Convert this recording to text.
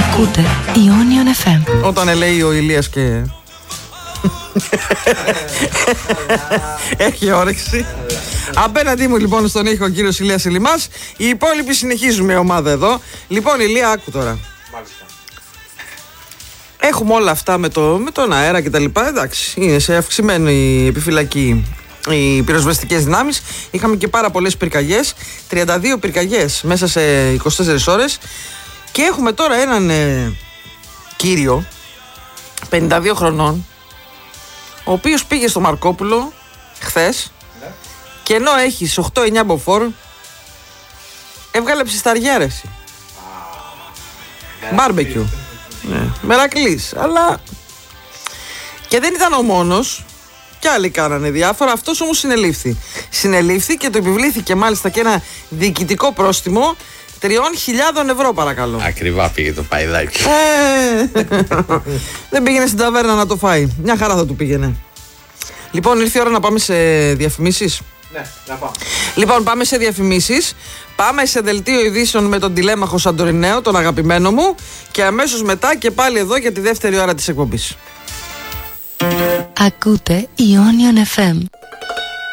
Ακούτε Ionion FM. Όταν λέει ο Ηλίας και έχει όρεξη. Απέναντί μου λοιπόν στον ήχο ο κύριος Ηλίας Ελιμάς. Οι υπόλοιποι συνεχίζουμε ομάδα εδώ. Λοιπόν Ηλία, άκου τώρα. Μάλιστα. Έχουμε όλα αυτά με τον αέρα και τα λοιπά. Εντάξει, είναι σε αυξημένη επιφυλακή οι πυροσβεστικές δυνάμεις. Είχαμε και πάρα πολλές πυρκαγιές, 32 πυρκαγιές μέσα σε 24 ώρες. Και έχουμε τώρα έναν κύριο 52 χρονών, ο οποίος πήγε στο Μαρκόπουλο χθες, ναι, και ενώ έχει 8-9 μποφόρ έβγαλε ψισταριάρεση. Μπάρμπεκιου. Ναι, Μερακλής. Αλλά και δεν ήταν ο μόνος, κι άλλοι κάνανε διάφορα. Αυτός όμως συνελήφθη και το επιβλήθηκε μάλιστα και ένα διοικητικό πρόστιμο 3.000 ευρώ, παρακαλώ. Ακριβά πήγε το παϊδάκι. Δεν πήγαινε στην ταβέρνα να το φάει. Μια χαρά θα του πήγαινε. Λοιπόν, ήρθε η ώρα να πάμε σε διαφημίσεις. Ναι, να πάμε. Λοιπόν, πάμε σε διαφημίσεις. Πάμε σε δελτίο ειδήσεων με τον τηλέμαχο Σαντορινέο, τον αγαπημένο μου. Και αμέσως μετά και πάλι εδώ για τη δεύτερη ώρα της εκπομπής. Ακούτε Ionion FM.